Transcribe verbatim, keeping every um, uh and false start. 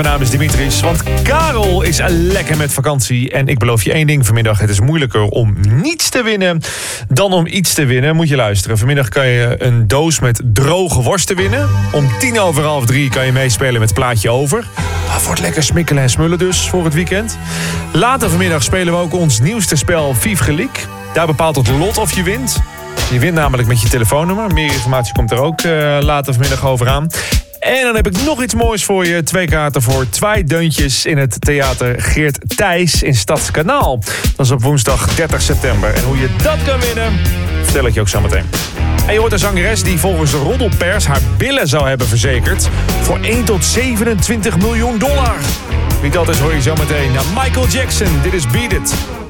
Mijn naam is Dimitris, want Karel is lekker met vakantie. En ik beloof je één ding vanmiddag. Het is moeilijker om niets te winnen dan om iets te winnen. Moet je luisteren. Vanmiddag kan je een doos met droge worsten winnen. Om tien over half drie kan je meespelen met Plaatje Over. Dat wordt lekker smikkelen en smullen dus voor het weekend. Later vanmiddag spelen we ook ons nieuwste spel Vief Geliek. Daar bepaalt het lot of je wint. Je wint namelijk met je telefoonnummer. Meer informatie komt er ook uh, later vanmiddag over aan. En dan heb ik nog iets moois voor je. Twee kaarten voor twee deuntjes in het theater Geert Thijs in Stadskanaal. Dat is op woensdag dertig september. En hoe je dat kan winnen, vertel ik je ook zo meteen. En je hoort een zangeres die volgens de roddelpers haar billen zou hebben verzekerd voor één tot zevenentwintig miljoen dollar. Wie dat is hoor je zo meteen naar Michael Jackson. Dit is Beat It.